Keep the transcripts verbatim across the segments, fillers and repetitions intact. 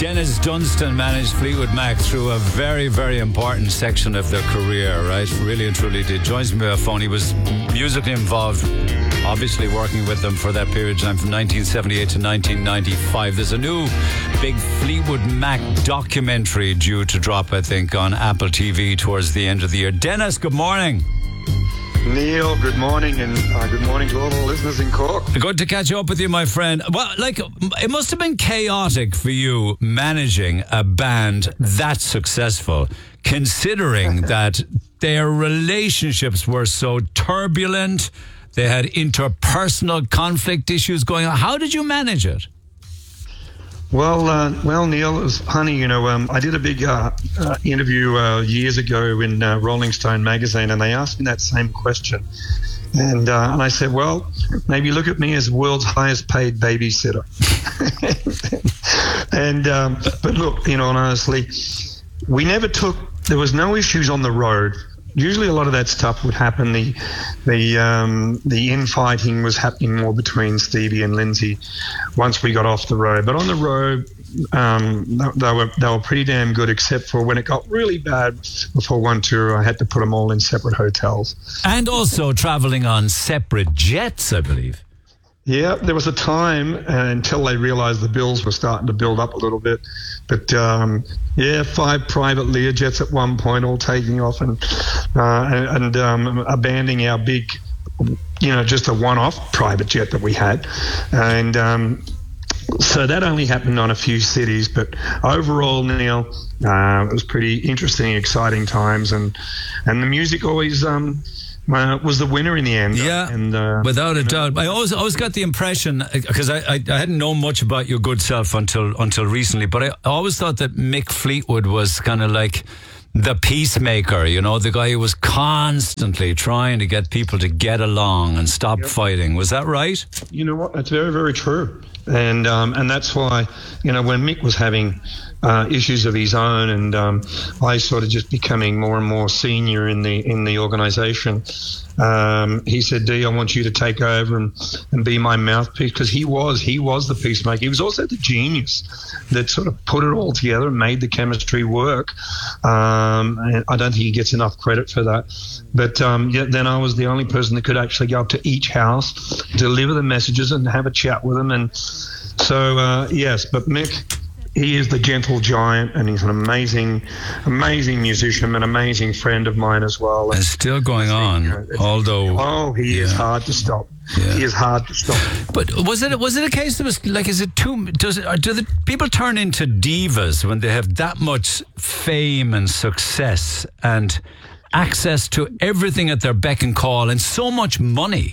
Dennis Dunstan managed Fleetwood Mac through a very, very important section of their career, right? Really and truly did. Joins me by phone. He was musically involved, obviously working with them for that period of time from nineteen seventy-eight to nineteen ninety-five. There's a new big Fleetwood Mac documentary due to drop, I think, on Apple T V towards the end of the year. Dennis, good morning. Neil, good morning, and uh, good morning to all the listeners in Cork. Good to catch up with you, my friend. Well, like, it must have been chaotic for you managing a band that successful, considering that their relationships were so turbulent. They had interpersonal conflict issues going on. How did you manage it? Well, uh, well, Neil, it was funny, you know, um, I did a big uh, uh, interview uh, years ago in uh, Rolling Stone magazine, and they asked me that same question. And uh, and I said, well, maybe look at me as the world's highest paid babysitter. and um, But look, you know, and honestly, we never took, there was no issues on the road. Usually a lot of that stuff would happen. The the um, the infighting was happening more between Stevie and Lindsay once we got off the road. But on the road, um, they were they were pretty damn good, except for when it got really bad before one tour, I had to put them all in separate hotels. And also travelling on separate jets, I believe. Yeah, there was a time uh, until they realised the bills were starting to build up a little bit. But, um, yeah, five private Learjets at one point, all taking off and uh, and, and um, abandoning our big, you know, just a one-off private jet that we had. And um, so that only happened on a few cities. But overall, Neil, uh, it was pretty interesting, exciting times. And, and the music always... Um, Uh, was the winner in the end. Yeah, and, uh, without a doubt. I always always got the impression, because I, I, I hadn't known much about your good self until until recently, but I always thought that Mick Fleetwood was kind of like the peacemaker, you know, the guy who was constantly trying to get people to get along and stop yep. fighting. Was that right? You know what? That's very, very true. And um, and that's why, you know, when Mick was having uh, issues of his own, and um, I sort of just becoming more and more senior in the in the organisation, um, he said, "Dee, I want you to take over and, and be my mouthpiece," because he was he was the peacemaker. He was also the genius that sort of put it all together and made the chemistry work. Um, and I don't think he gets enough credit for that. But um, yeah, then I was the only person that could actually go up to each house, deliver the messages, and have a chat with them. And so uh, yes, but Mick, he is the gentle giant, and he's an amazing, amazing musician, an amazing friend of mine as well. And still going on, you know, although... Oh, he yeah. is hard to stop. Yeah. He is hard to stop. But was it was it a case that was like, is it too, does it, or do the people turn into divas when they have that much fame and success and access to everything at their beck and call and so much money?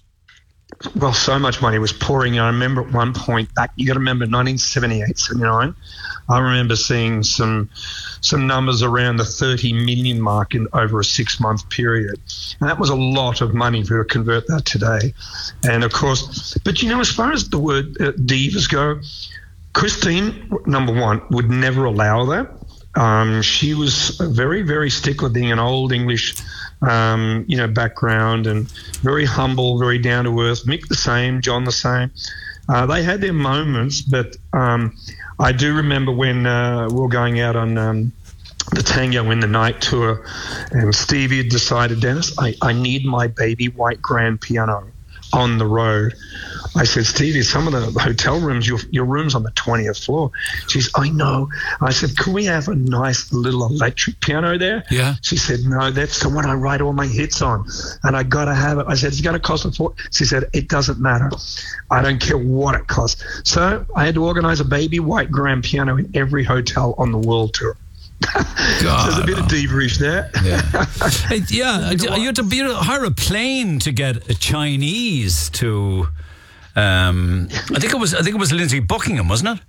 Well, so much money was pouring in. I remember at one point back, you got to remember nineteen seventy-eight, seventy-nine, I remember seeing some some numbers around the thirty million mark in over a six-month period. And that was a lot of money if we were to convert that today. And, of course, but, you know, as far as the word uh, divas go, Christine, number one, would never allow that. Um, she was very, very stickler, being an old English Um, you know, background, and very humble, very down to earth. Mick the same, John the same. Uh, they had their moments, but um, I do remember when uh, we were going out on um, the Tango in the Night tour, and Stevie had decided, Dennis, I, I need my baby white grand piano on the road. I said, Stevie, some of the hotel rooms, your your room's on the twentieth floor. She says, I know. I said, can we have a nice little electric piano there? Yeah. She said, no, that's the one I write all my hits on, and I got to have it. I said, it's going to cost a fort. She said, it doesn't matter. I don't care what it costs. So I had to organize a baby white grand piano in every hotel on the world tour. God, so there's a bit of diverish there. Yeah, hey, yeah. You, know, you had to be, hire a plane to get a Chinese to. Um, I think it was. I think it was Lindsay Buckingham, wasn't it?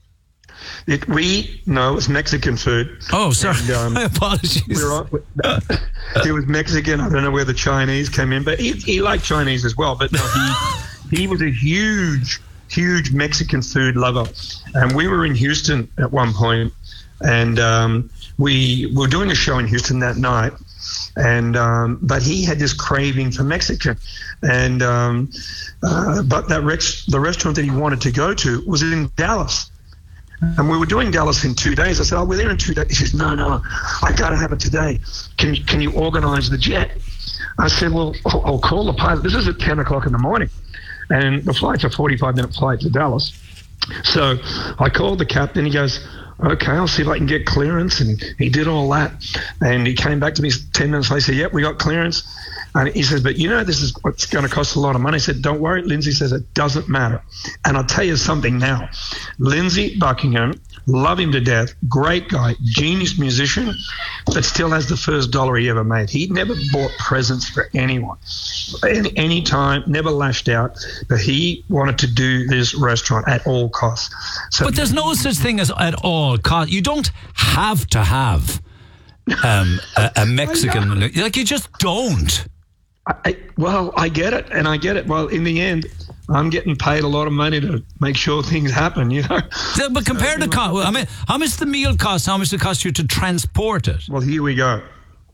It we no, it was Mexican food. Oh, sorry. And, um, My apologies. We were on, it was Mexican. I don't know where the Chinese came in, but he, he liked Chinese as well. But no, he he was a huge, huge Mexican food lover, and we were in Houston at one point. And um, we were doing a show in Houston that night, and um, but he had this craving for Mexican, and um, uh, but that rex- the restaurant that he wanted to go to was in Dallas, And we were doing Dallas in two days. I said, oh, we're there in two days. He says, no, no, I got to have it today. Can you, can you organise the jet? I said, well, I'll, I'll call the pilot. This is at ten o'clock in the morning. And the flight's a forty-five minute flight to Dallas. So I called the captain. He goes, okay, I'll see if I can get clearance. And he did all that. And he came back to me ten minutes later. He said, yep, we got clearance. And he says, but you know, this is what's going to cost a lot of money. I said, don't worry. Lindsay says, it doesn't matter. And I'll tell you something now. Lindsay Buckingham, love him to death, great guy, genius musician, but still has the first dollar he ever made. He never bought presents for anyone, any, any time, never lashed out, but he wanted to do this restaurant at all costs. So, but there's no such thing as at all cost. You don't have to have um, a, a Mexican, like you just don't. I, well, I get it, and I get it. Well, in the end, I'm getting paid a lot of money to make sure things happen, you know. So, but compared so, to cost, I mean, how much the meal cost? How much does it cost you to transport it? Well, here we go.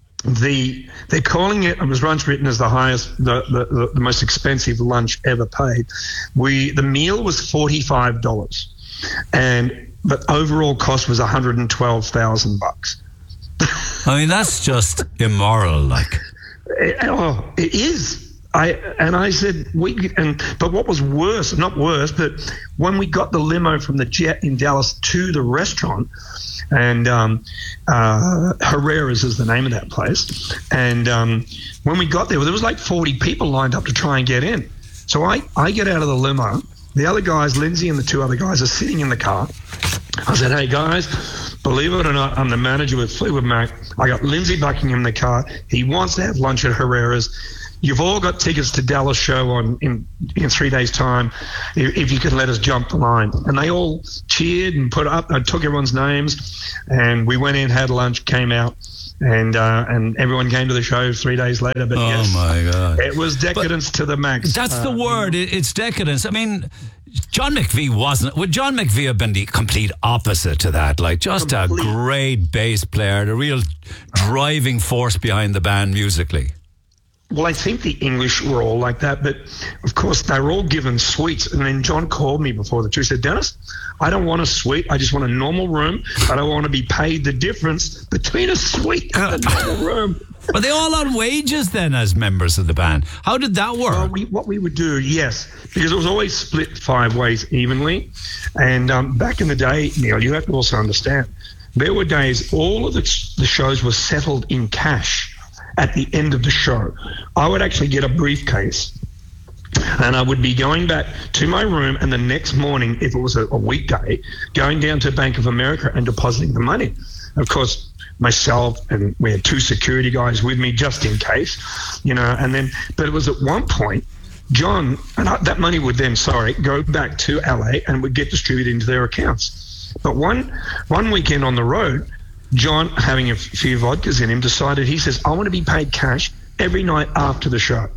The they're calling it. It was once written as the highest, the, the, the most expensive lunch ever paid. We the meal was forty-five dollars, and the overall cost was one hundred and twelve thousand bucks. I mean, that's just immoral, like. Oh, it is. I and I said we and but what was worse, not worse, but when we got the limo from the jet in Dallas to the restaurant, and um, uh, Herrera's is the name of that place, and um, when we got there, there was like forty people lined up to try and get in. So I I get out of the limo. The other guys, Lindsay and the two other guys, are sitting in the car. I said, hey guys, believe it or not, I'm the manager with Fleetwood Mac. I got Lindsay Buckingham in the car. He wants to have lunch at Herrera's. You've all got tickets to Dallas show on in, in three days' time. If, if you can let us jump the line. And they all cheered and put up. I took everyone's names, and we went in, had lunch, came out, and uh, and everyone came to the show three days later. But oh yes, my God, it was decadence but to the max. That's uh, the word. You know. It's decadence. I mean, John McVie wasn't. Would John McVie have been the complete opposite to that? Like just Complete. a great bass player, the real driving force behind the band musically. Well, I think the English were all like that, but of course they were all given suites. And then John called me before the tour. He said, Dennis, I don't want a suite. I just want a normal room. I don't want to be paid the difference between a suite and a normal room. Were they all on wages then as members of the band? How did that work? Well, we, what we would do, yes, because it was always split five ways evenly. And um, back in the day, Neil, you have to also understand, there were days all of the, the shows were settled in cash. At the end of the show, I would actually get a briefcase and I would be going back to my room, and the next morning, if it was a, a weekday, going down to Bank of America and depositing the money. Of course, myself and we had two security guys with me just in case, you know, and then, but it was at one point, John, and I, that money would then, sorry, go back to L A and would get distributed into their accounts. But one one weekend on the road, John, having a few vodkas in him, decided, he says, I want to be paid cash every night after the show.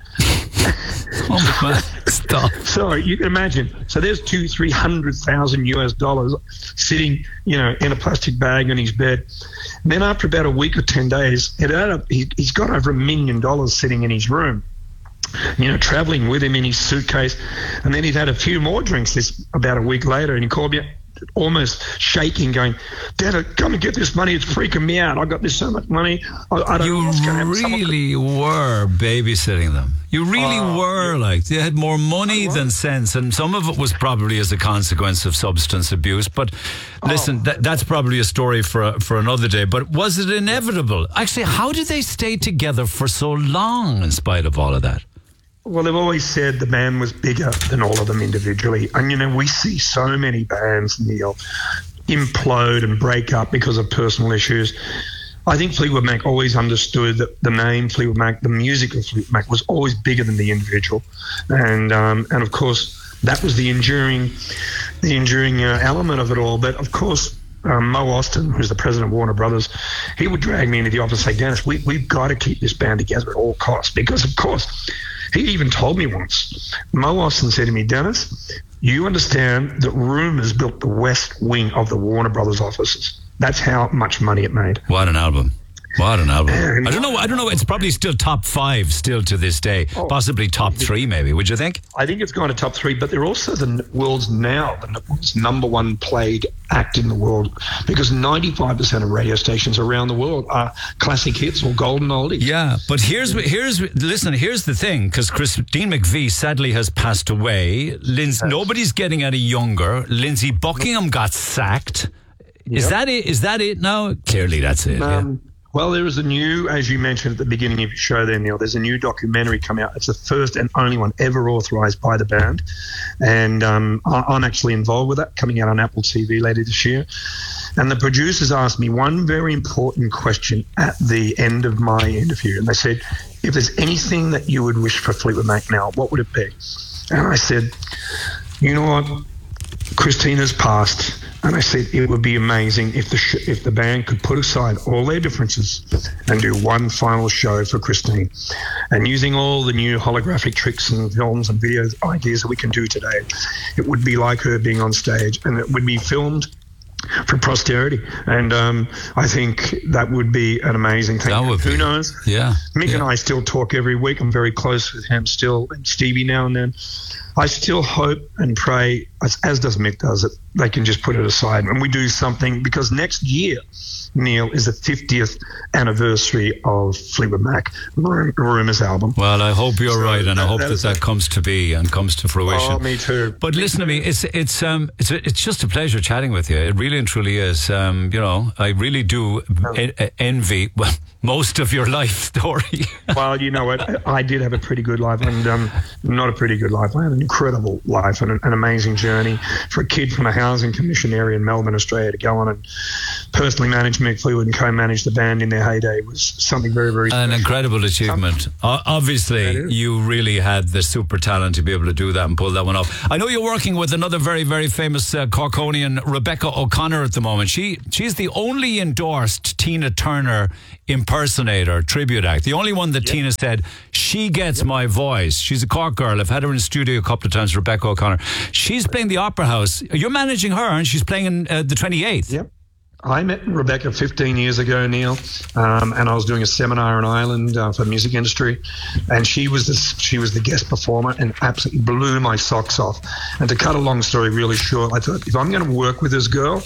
Oh, man. Stop. So you can imagine. So there's two, three hundred thousand U S dollars sitting, you know, in a plastic bag on his bed. And then after about a week or ten days, it added up, he, he's got over a million dollars sitting in his room, you know, traveling with him in his suitcase. And then he'd had a few more drinks this about a week later, and he called me almost shaking, going, Dad, come and get this money. It's freaking me out. I got this so much money. I, I don't you know what's going to happen. really Someone... were babysitting them. You really uh, were. Yeah. Like, they had more money than sense, and some of it was probably as a consequence of substance abuse. But listen, oh. that, that's probably a story for a, for another day. But was it inevitable? Actually, how did they stay together for so long in spite of all of that? Well, they've always said the band was bigger than all of them individually. And, you know, we see so many bands, Neil, implode and break up because of personal issues. I think Fleetwood Mac always understood that the name Fleetwood Mac, the music of Fleetwood Mac, was always bigger than the individual. And, um, and of course, that was the enduring, the enduring uh, element of it all. But, of course, Um, Mo Austin, who's the president of Warner Brothers, he would drag me into the office and say, Dennis, we, we've got to keep this band together at all costs. Because, of course, he even told me once, Mo Austin said to me, Dennis, you understand that Rumours built the west wing of the Warner Brothers offices. That's how much money it made. What an album. What an album! And I don't know. I don't know. It's probably still top five still to this day. Oh, possibly top three, maybe. Would you think? I think it's gone to top three, but they're also the world's now the world's number one played act in the world, because ninety-five percent of radio stations around the world are classic hits or golden oldies. Yeah, but here's here's listen. Here's the thing, because Christine McVie sadly has passed away. Lindsay, yes. Nobody's getting any younger. Lindsey Buckingham got sacked. Yep. Is that it? Is that it now? Clearly, that's it. Um, yeah. Well, there is a new, as you mentioned at the beginning of your show there, Neil, there's a new documentary coming out. It's the first and only one ever authorised by the band. And um, I'm actually involved with that, coming out on Apple T V later this year. And the producers asked me one very important question at the end of my interview. And they said, if there's anything that you would wish for Fleetwood Mac now, what would it be? And I said, you know what? Christina's passed. And I said it would be amazing if the sh- if the band could put aside all their differences and do one final show for Christine. And using all the new holographic tricks and films and video ideas that we can do today, it would be like her being on stage, and it would be filmed for posterity. And um, I think that would be an amazing thing. That would Who be. knows? Yeah. Mick yeah. and I still talk every week. I'm very close with him still, and Stevie now and then. I still hope and pray, as, as does Mick does, that they can just put it aside and we do something, because next year, Neil, is the fiftieth anniversary of Fleetwood Mac, Rumours album. Well, I hope you're so right, and that, I hope that that, that, that comes to be and comes to fruition. Oh, me too. But listen to me, it's it's um it's it's just a pleasure chatting with you. It really and truly is. Um, you know, I really do en- envy well, most of your life story. Well, you know what, I did have a pretty good life, and um, not a pretty good life. I had an incredible life and an, an amazing journey for a kid from a housing commission area in Melbourne, Australia, to go on and personally manage Mick Fleetwood and co-manage the band in their heyday was something very, very special. An incredible achievement. Uh, obviously, you really had the super talent to be able to do that and pull that one off. I know you're working with another very, very famous uh, Corkonian, Rebecca O'Connor, at the moment. She She's the only endorsed Tina Turner impersonator tribute act. The only one that yep. Tina said, she gets yep. my voice. She's a Cork girl. I've had her in the studio a couple of times, Rebecca O'Connor. She's playing the Opera House. You're managing her, and she's playing in uh, the twenty-eighth. Yep. I met Rebecca fifteen years ago, Neil, um, and I was doing a seminar in Ireland uh, for the music industry, and she was the, she was the guest performer and absolutely blew my socks off. And to cut a long story really short, I thought, if I'm going to work with this girl,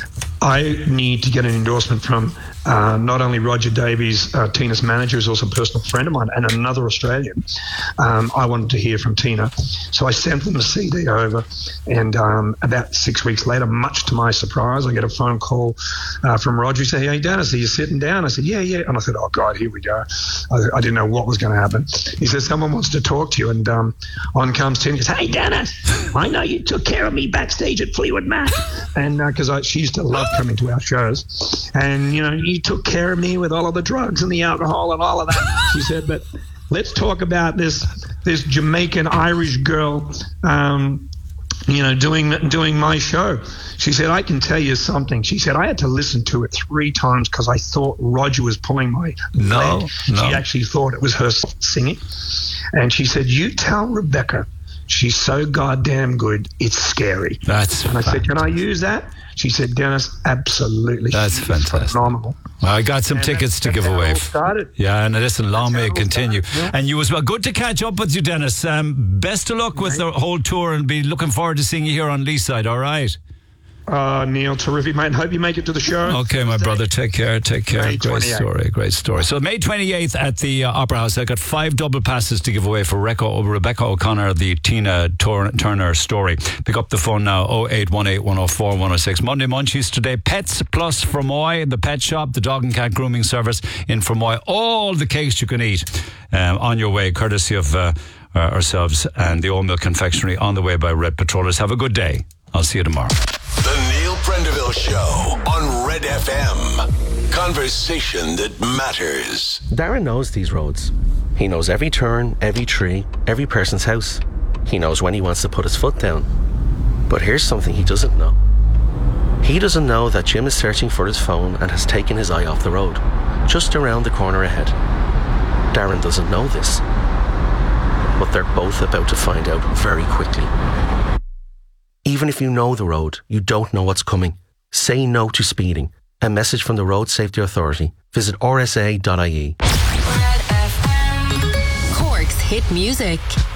I need to get an endorsement from uh, not only Roger Davies, uh, Tina's manager, who's also a personal friend of mine, and another Australian. Um, I wanted to hear from Tina. So I sent them the C D over, and um, about six weeks later, much to my surprise, I get a phone call uh, from Roger. He said, hey, Dennis, are you sitting down? I said, yeah, yeah. And I said, oh, God, here we go. I, I didn't know what was going to happen. He said, someone wants to talk to you. And um, on comes Tina. He says, hey, Dennis, I know you took care of me backstage at Fleetwood Mac. And because uh, she used to love coming to our shows. And, you know, you took care of me with all of the drugs and the alcohol and all of that. She said, but let's talk about this this Jamaican Irish girl, um, you know, doing doing my show. She said, I can tell you something. She said, I had to listen to it three times because I thought Roger was pulling my no, leg. No. She actually thought it was her singing. And she said, you tell Rebecca she's so goddamn good, it's scary. That's and I said, can I use that? She said, Dennis, absolutely. That's She's fantastic. Phenomenal. Well, I got some and tickets to give how away. It all started. Yeah, and listen, long may it continue. Yeah. And you as well. Good to catch up with you, Dennis. Um, best of luck with the whole tour, and be looking forward to seeing you here on Leeside, all right? Uh, Neil, terrific, mate. Hope you make it to the show. Okay, my brother. Take care. Take care. May great story. Great story. So May twenty-eighth at the uh, Opera House. I got five double passes to give away for Rebecca, Rebecca O'Connor, the Tina Tur- Turner story. Pick up the phone now, oh eight one eight, one oh four, one oh six. Monday Munchies today. Pets Plus Fermoy, the pet shop, the dog and cat grooming service in Fermoy. All the cakes you can eat um, on your way, courtesy of uh, ourselves and the Old Milk Confectionery, on the way by Red Patrollers. Have a good day. I'll see you tomorrow. The Neil Prendeville Show on Red F M. Conversation that matters. Darren knows these roads. He knows every turn, every tree, every person's house. He knows when he wants to put his foot down. But here's something he doesn't know. He doesn't know that Jim is searching for his phone and has taken his eye off the road, just around the corner ahead. Darren doesn't know this. But they're both about to find out very quickly. Even if you know the road, you don't know what's coming. Say no to speeding. A message from the Road Safety Authority Visit r s a dot i e. Red F M. Cork's hit music.